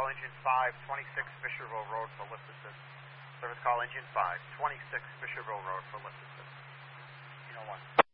Engine 5, 26 Fisherville Road for lift assist. Service call Engine 5, 26 Fisherville Road for lift assist. 1.